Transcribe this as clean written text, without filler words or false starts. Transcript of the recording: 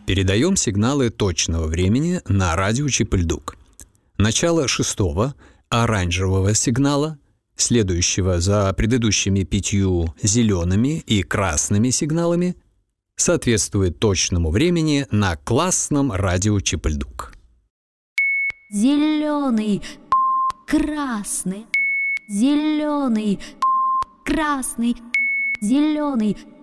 Передаем сигналы точного времени на радио Чип-и-Ль-Дук. Начало шестого оранжевого сигнала, следующего за предыдущими 5 зелеными и красными сигналами, соответствует точному времени на классном радио Чип-и-Ль-Дук. Зеленый, красный, зеленый, красный, зеленый,